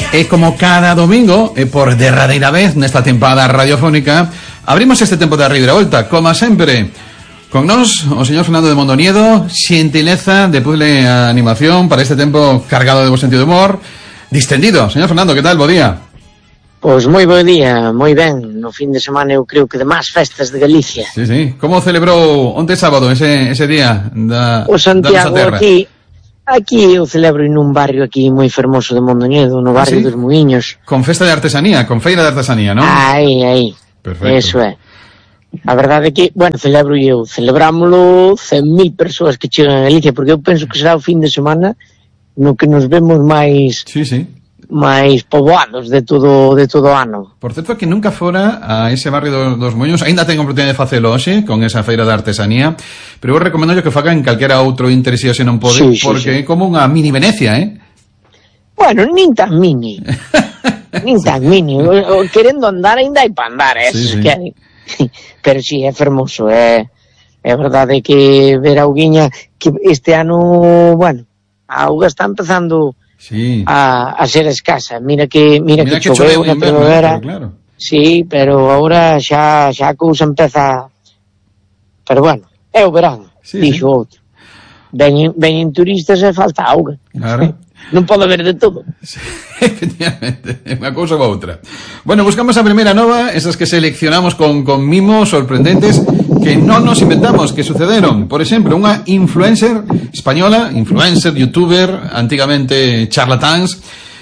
E como cada domingo, por derradeira vez nesta tempada radiofónica, abrimos este tempo da reviravolta, como sempre, con nós o señor Fernando de Mondoñedo, xentileza de puzzle a animación para este tempo cargado de bo sentido de humor, distendido. Señor Fernando, que tal? Bo día. Pois moi bo día, moi ben. No fin de semana eu creo que de máis festas de Galicia. Sí, sí. Como celebrou onte sábado ese día da o Santiago da nosa terra? Aquí eu celebro nun barrio aquí moi fermoso de Mondoñedo, no barrio dos Muiños. Con festa de artesanía, con feira de artesanía, non? Aí. Perfecto. Eso é. A verdade é que, bueno, celebrámoslo 100.000 persoas que chegan a Galicia, porque eu penso que será o fin de semana no que nos vemos máis poboados de todo o ano. Por certo, que nunca fora a ese barrio dos Moños, ainda tengo oportunidade de facelo hoxe con esa feira de artesanía, pero eu recomendo que faga en calquera outro interese se non pode, porque é como unha mini Venecia, Bueno, nin tan mini. Nin tan mini. Querendo andar, ainda hai para andar, que hai. Pero sí, é fermoso, é verdade que ver a auguiña, que este ano, bueno, a auga está empezando a ser escasa. Mira que choveu na primavera, claro. Sí, pero agora xa a cousa empeza, pero bueno, é o verán, dixo outro. Veñen turistas e falta auga. Claro. Non pode haber de todo. Sí, efectivamente, unha cousa ou outra. Bueno, buscamos a primeira nova, esas que seleccionamos con mimos sorprendentes que non nos inventamos, que sucederon. Por exemplo, unha influencer española, youtuber, antigamente charlatáns,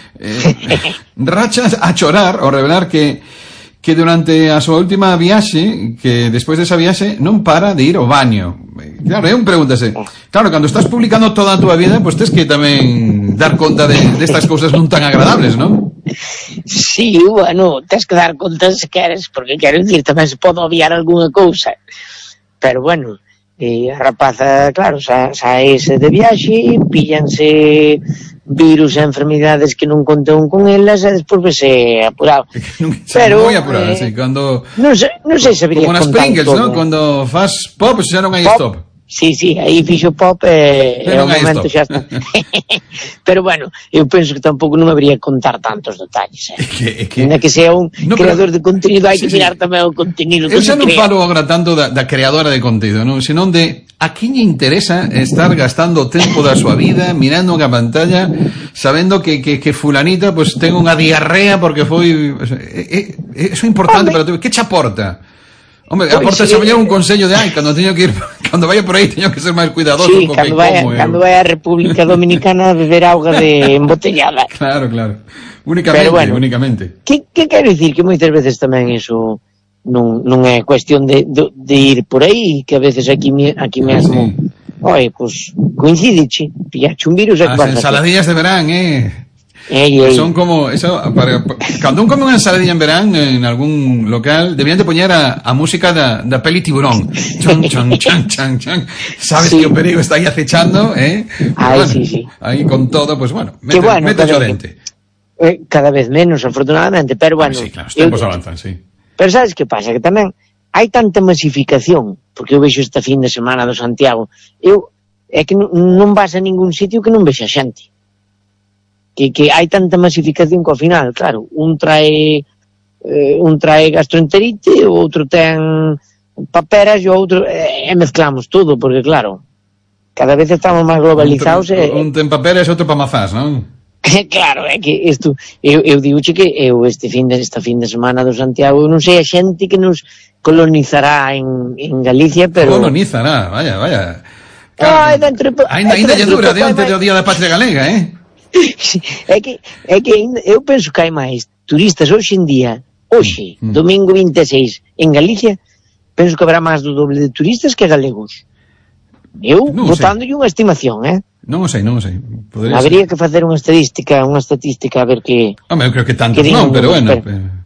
racha a chorar ao revelar que durante a súa última viaxe, que despois desa viaxe non para de ir ao baño. Claro, pregúntase, claro, cando estás publicando toda a túa vida, pois tes que tamén dar conta destas cousas non tan agradables, non? Sí, bueno, tes que dar conta se queres, porque quero dicir, tamén se pode obviar algunha cousa. Pero bueno, a rapaza, claro, saese de viaxe, píllanse virus e enfermidades que non contou con elas e despois vese apurado. Pero moi apurado, cando non sei se habería como nas Pringles, non? Cando faz pop, xa non hai stop. Sí, aí fixo pop e ao momento xa está. Pero bueno, eu penso que tampouco non habería que contar tantos detalles. Ainda que sea un creador de contido, hai que mirar tamén o contenido que se crea. Eu xa non falo agora tanto da creadora de contido, non? Senón de a quen lle interesa estar gastando o tempo da súa vida mirando unha pantalla sabendo que fulanita pues ten unha diarrea porque foi... Eso é importante para ti. Que che aporta? Hombre, aporta xa un consello de cando teño que ir, cando vaya por aí teño que ser máis cuidadoso co que como. Cando vaya a República Dominicana a beber auga de embotellada. Claro. Únicamente. Que quero dicir que moitas veces tamén iso non é cuestión de ir por aí, que a veces aquí mesmo, pues coincidiche, pillache un virus e que as ensaladillas de verán, son como eso, cando un come unha ensaladilla en verán en algún local, debían de poñer a música da peli Tiburón. Chan. Sabes que o perigo está aí acechando, sí. Aí con todo, pues bueno, mete o dente. Cada vez menos, afortunadamente, pero bueno. Sí, claro, os tempos avanzan, sí. Pero sabes que pasa? Que tamén hai tanta masificación, porque eu vexo esta fin de semana do Santiago, é que non vas a ningún sitio que non vexa xente. Que hai tanta masificación que ao final, claro, un trae gastroenterite, o outro ten paperas e o outro e mezclamos todo, porque claro, cada vez estamos máis globalizados. Un ten paperas e outro pa mazás, non? Claro, é que isto eu digoche que esta fin de semana do Santiago, eu non sei a xente que nos colonizará en Galicia, pero colonizará, vaya. Ainda lle dura diante do Día da Patria Galega, É que eu penso que hai máis turistas hoxe en día, domingo 26 en Galicia, penso que habrá máis do doble de turistas que galegos. Eu botándolle unha estimación, Non o sei. Habería que facer unha estatística a ver que... Hombre, eu creo que tantos non, pero bueno.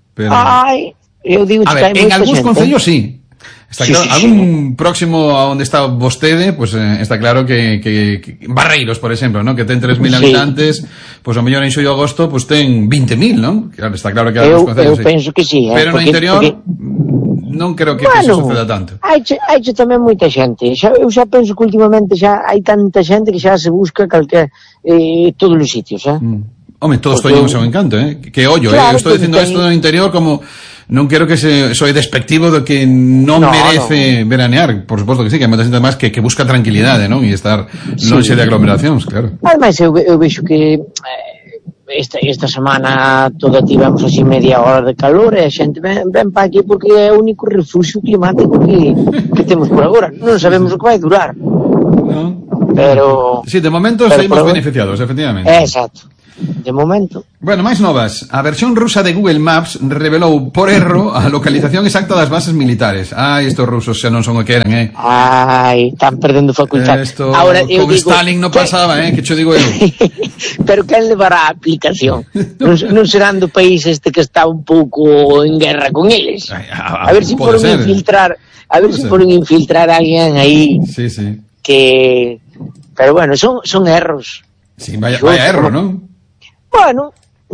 Eu digo que hai moita xente. En algúns concellos sí. Está claro, algún próximo a onde está vostede, pues está claro que Barreiros, por exemplo, ¿no? Que ten 3.000 habitantes, pues ao mellor en xullo e agosto pues ten 20.000, ¿no? Claro, está claro que algúns concellos eu penso que sí, pero no interior non creo que eso suceda tanto. Hai tamén moita xente. Eu xa penso que últimamente xa hai tanta xente que xa se busca todos os sitios, Home, todos teñen o seu encanto, que ollo, claro, eu estou dicindo isto do interior como non quero que soy despectivo do que non merece veranear, por suposto que sí, que hai moita xente máis que busca tranquilidade, non? E estar lonxe de aglomeracións, claro. Ademais, eu vexo que esta semana toda tivemos así media hora de calor e a xente ven para aquí porque é o único refugio climático que temos por agora. Non sabemos o que vai durar. Non? Pero... Sí, de momento saímos beneficiados, efectivamente. Exacto. De momento. Bueno, máis novas. A versión rusa de Google Maps revelou por erro a localización exacta das bases militares. Estos rusos xa non son o que eran, están perdendo facultad. Ahora, con Stalin non pasaba, que cho digo eu. Pero quen levará a aplicación? non serán do país este que está un pouco en guerra con eles. A ver se foron infiltrar, a alguén aí. Sí. Que... Pero bueno, son erros. Sí, vaya erro, non? Bueno,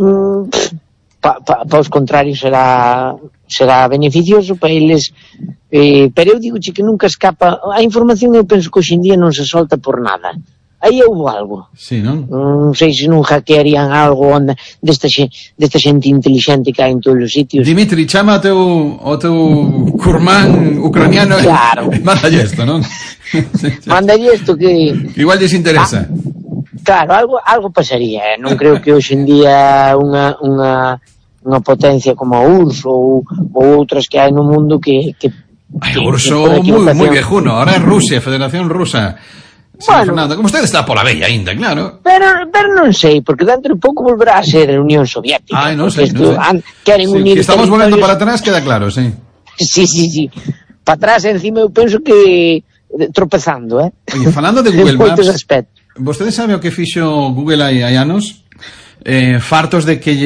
para os contrarios será beneficioso para eles, pero eu digo que nunca escapa a información. Eu penso que hoxe en día non se solta por nada. Aí houve algo. Sí, non? Non sei se non hackearían algo desta xente inteligente que hai en todos os sitios. Dimitri, chama o teu curmán ucraniano. Claro. Mándalle isto, non? Mándalle isto que... Igual lles interesa. Claro, algo pasaría. Non creo que hoxe en día unha potencia como a URSS ou outras que hai no mundo que URSS moi viejuno. Ahora é Rusia, Federación Rusa. Bueno, Fernando, como usted está pola bella ainda, claro. Pero non sei, porque dentro de pouco volverá a ser a Unión Soviética. Non sei. Queren unir... Que estamos volvendo para atrás, queda claro, sí. Sí. Para atrás, encima, eu penso que tropezando, Oye, falando de Google Maps, aspectos. Vostede sabe o que fixo Google hai anos? Fartos de que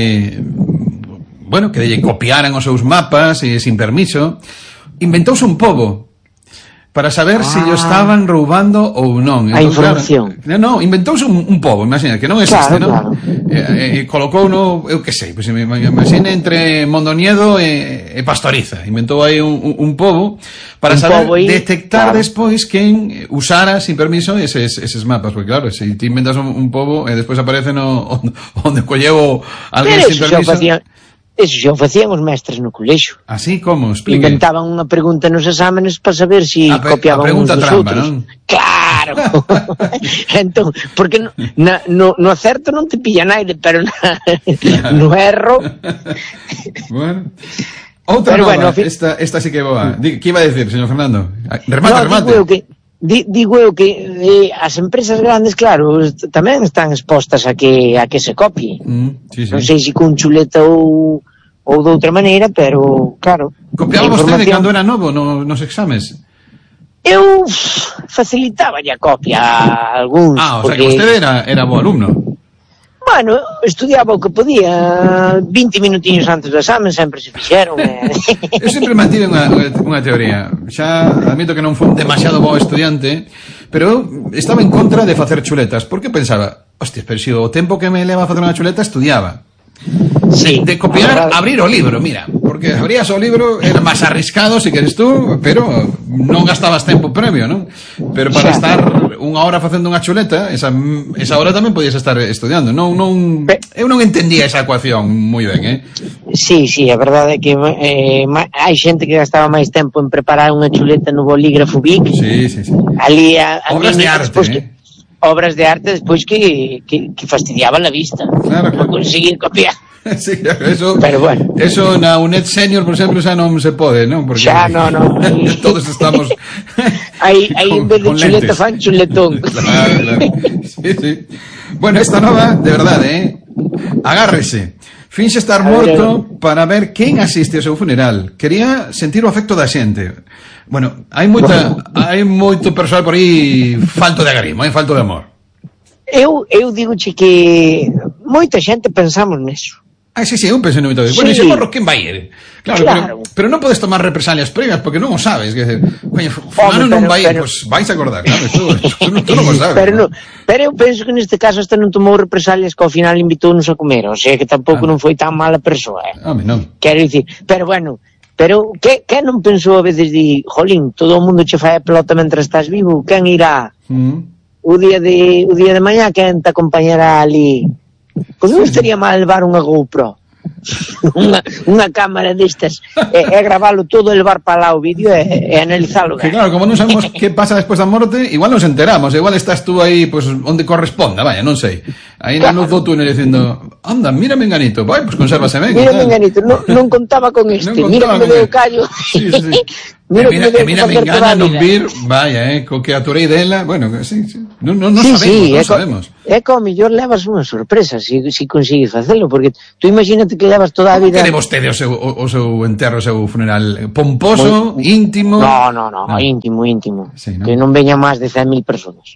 lle copiaran os seus mapas sin permiso, inventouse un pobo para saber se lo estaban roubando ou non. A información. Claro, inventouse un pobo, imagina, que non existe, non? Colocou eu que sei, pues, imagina entre Mondoñedo e Pastoriza. Inventou aí un pobo para saber detectar despois quen usara sin permiso eses mapas, porque claro, se ti inventas un pobo e despois aparece onde colleu alguén sin permiso. Eso xa o facían os mestres no colexo. Así como? Explique. Inventaban unha pregunta nos exámenes para saber se copiaban uns dos trampa, outros. Non? Claro. Entón, porque no acerto non te pilla naide, pero no erro. Bueno. Outra nova, esta sí que é boa. Que iba a decir, señor Fernando? Remate. Digo eu que as empresas grandes, claro, tamén están expostas a que se copie. Sí. Non sei se con chuleta ou de outra maneira, pero claro. Copiaba vostede cando era novo nos exames? Eu facilitaba a copia a algúns. O sea que vostede era bo alumno. Bueno, estudiaba o que podía 20 minutiños antes do examen, sempre se fixeron. Eu sempre mantive unha teoría. Xa admito que non fui un demasiado bo estudiante, pero eu estaba en contra de facer chuletas, porque pensaba, hostia, pero se o tempo que me leva a facer unha chuleta estudiaba. Sí, de copiar, abrir o libro, mira, porque abrías o libro, era máis arriscado, se queres tú, pero non gastabas tempo previo, non? Pero para estar unha hora facendo unha chuleta, esa hora tamén podías estar estudiando. Eu non entendía esa ecuación moi ben, Sí, a verdade é que hai xente que gastaba máis tempo en preparar unha chuleta no bolígrafo Bic. Sí. Ali obras de arte, obras de arte despois que fastidiaban a vista. Claro. Para conseguir copiar. Sí, eso, pero bueno. Eso na UNED Senior, por exemplo, xa non se pode, non? Porque xa non. Todos estamos aí en vez de chuleta fan chuletón. Claro. Sí. Bueno, esta nova, de verdade, agárrese. Finxe estar morto para ver quen asiste ao seu funeral. Quería sentir o afecto da xente. Bueno, hai moito persoal por aí falto de agarimo, falto de amor. Eu digo-che que moita xente pensamos neso. Sí, eu penso no mito. Bueno, e se morro, quen vai ir? Claro. Pero non podes tomar represalias previas porque non o sabes. Coño, fulano non vai ir, pois vais a acordar, claro, tú non o sabes. Pero eu penso que neste caso hasta non tomou represalias que ao final invitounos a comer, o sea que tampouco non foi tan mala persoa. Non. Quero dicir, pero bueno, que non pensou a veces de, jolín, todo o mundo che fai a pelota mentre estás vivo, quen irá? O día de mañá, quen te acompañará ali Pois non estaría mal levar unha GoPro. unha cámara destas e gravalo todo, levar para lá o vídeo e analizalo ben. Que claro, como non sabemos que pasa despois da morte, igual nos enteramos, igual estás tú aí pues, onde corresponda, vaya, non sei, aí na luz do túnel dicindo, anda, mira Menganito, vai, pues consérvase ben. Mira Menganito, non contaba con este, mira que me deu callo. Sí. Mira Mengana non vir, vaya, co que aturei dela, bueno, sí. Non sabemos. É que ao mellor levas unha sorpresa se consigues facelo, porque tú imagínate que levas toda a vida... Como quere vostede o seu enterro, o seu funeral? Pomposo, íntimo? No, íntimo. Sí, ¿no? Que non veña máis de 100.000 personas.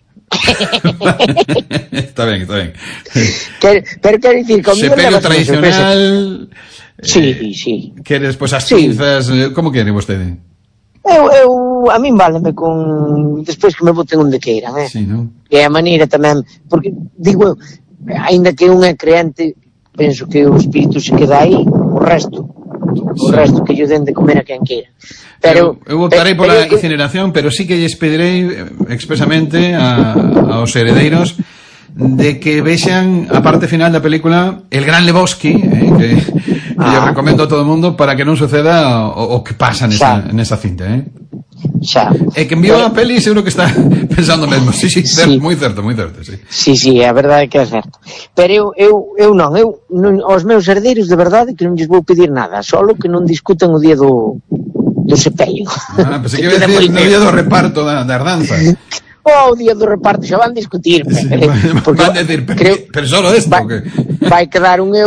Está ben. Pero quero dicir, que ao mellor sepelio levas tradicional... Sí. Quere despois as cinzas, como quere vostede? A min váleme con despois que me boten onde queiran, Sí, non? Que é a maneira tamén, porque digo eu, aínda que un é creente, penso que o espírito se queda aí, o resto que lle den de comer a quen queira. Pero eu optarei pola incineración, pero sí que lles pedirei expresamente aos heredeiros de que vexan a parte final da película El Gran Lebowski, que yo recomendo a todo o mundo para que non suceda o que pasa nesa cinta, Xa. E que enviou a peli seguro que está pensando mesmo. Sí, moi certo, sí. Sí, a verdade é que é certo. Pero eu non, aos meus herdeiros de verdade que non lles vou pedir nada, solo que non discutan o día do sepello. Pensei que iba a decir no día do reparto da herdanza. O día do reparto xa van discutir, porque van decir, pero solo esto vai quedar €1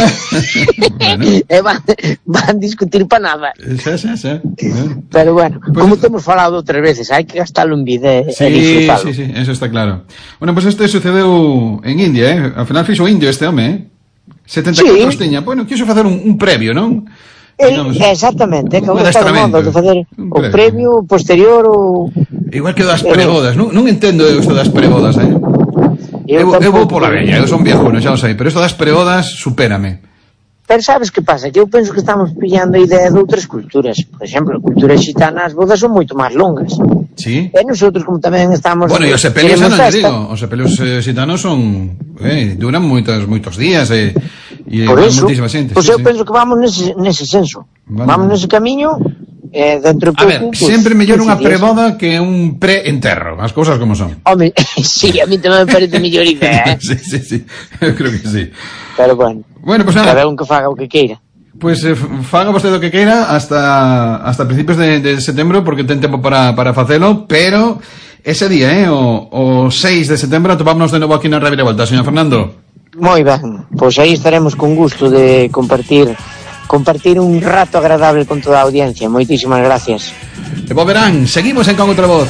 e van discutir para nada. Xa. Pero bueno, pues, como temos falado outras veces, hai que gastalo en vida e disfrutalo. Sí, eso está claro. Bueno, pues este sucedeu en India, Al final fixo indio este home, 74 tiña. Bueno, quiso facer un previo, non? Exactamente, que agora está de modo de facer o previo, o posterior, igual que o das prebodas, non entendo isto das prebodas, eu vou pola veña, eu son viejuno, xa o sei, pero isto das prebodas supérame. Pero sabes que pasa? Que eu penso que estamos pillando a idea de outras culturas. Por exemplo, a cultura xitana, as bodas son moito máis longas. Sí. E nosotros, como tamén estamos... Bueno, e os sepelios non digo, os sepelios xitanos son... duran moitos días, por eso, pois eu penso que vamos nese senso. Vamos nese camiño, dentro de pouco... A ver, sempre mellor unha preboda que un pre-enterro, as cousas como son. Home, sí, a mí tamén me parece mellor idea, Sí, eu creo que sí. Pero bueno, pues nada, cada un que faga o que queira. Pues faga vostede o que queira hasta principios de setembro, porque ten tempo para facelo, pero ese día, o 6 de setembro, atopámonos de novo aquí na Reviravolta, señor Fernando. Moi ben, pois aí estaremos con gusto de compartir un rato agradable con toda a audiencia. Moitísimas gracias. E vos verán, seguimos en Con Outra Voz.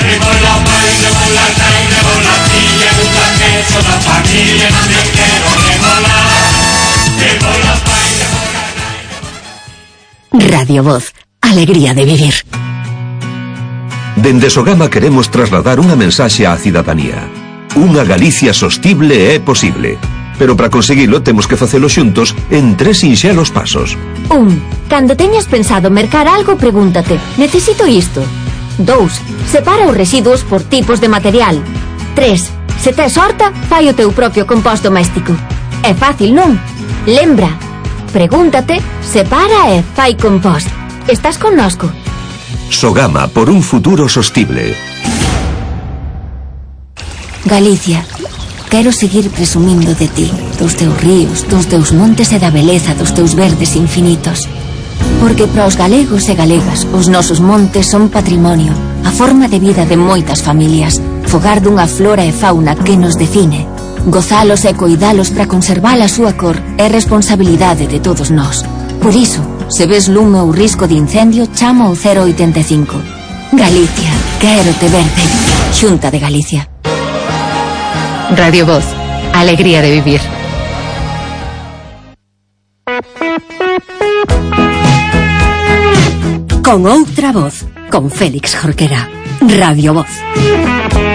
Radio Voz, alegría de vivir. Dende Sogama queremos trasladar unha mensaxe á cidadanía. Unha Galicia sostible é posible, pero para conseguilo temos que facelo xuntos en 3 sinxelos pasos. 1. Cando teñas pensado mercar algo, pregúntate: necesito isto? 2. Separa os residuos por tipos de material. 3. Se tes horta, fai o teu propio compost doméstico. É fácil, non? Lembra, pregúntate, separa e fai compost. Estás connosco? Sogama, por un futuro sostible. Galicia, quero seguir presumindo de ti, dos teus ríos, dos teus montes e da beleza dos teus verdes infinitos. Porque para os galegos e galegas, os nosos montes son patrimonio, a forma de vida de moitas familias, fogar dunha flora e fauna que nos define. Gozalos e coidalos para conservar a súa cor é responsabilidade de todos nós. Por iso, se ves lume ou risco de incendio, chama ao 085. Galicia, quero te verde. Xunta de Galicia. Radio Voz, alegría de vivir. Con Outra Voz, con Félix Jorquera. Radio Voz.